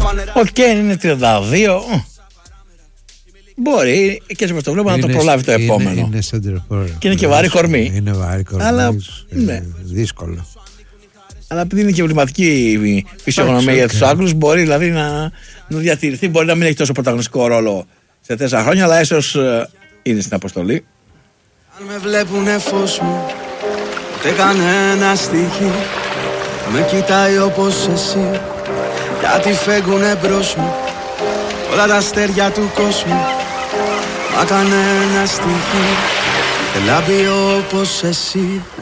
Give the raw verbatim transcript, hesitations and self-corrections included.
Ο Κέιν είναι τριάντα δύο. Μπορεί και έτσι όπως το βλέπω να το προλάβει το επόμενο. Είναι, είναι σεντερφόρ. Και είναι και βαρύ κορμί. Είναι βαρύ κορμί. Αλλά, ναι. Δύσκολο. Αλλά επειδή είναι και εμβληματική φυσιογνωμία για τους Άγγλους, μπορεί δηλαδή να, να διατηρηθεί. Μπορεί να μην έχει τόσο πρωταγωνιστικό ρόλο σε τέσσερα χρόνια, αλλά ίσως uh, είναι στην αποστολή. Αν με βλέπουνε φως μου, ούτε κανένα στοιχείο με κοιτάει όπως εσύ, γιατί φέγγουνε μπρος μου όλα τα αστέρια του κόσμου, μα κανένα στοιχείο δεν λάμπει όπως εσύ.